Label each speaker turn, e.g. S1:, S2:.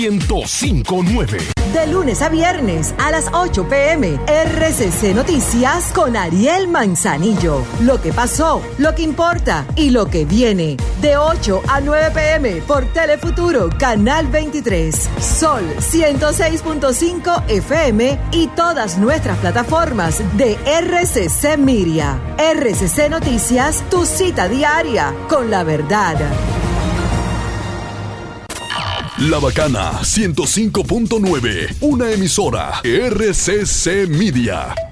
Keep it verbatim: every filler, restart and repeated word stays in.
S1: ciento cinco punto nueve.
S2: De lunes a viernes a las ocho pm, R C C Noticias con Ariel Manzanillo. Lo que pasó, lo que importa y lo que viene. De ocho a nueve pm por Telefuturo, Canal veintitrés. Sol ciento seis punto cinco F M y todas nuestras plataformas de R C C Miria. R C C Noticias, tu cita diaria con la verdad.
S1: La Bacana ciento cinco punto nueve, una emisora R C C Media.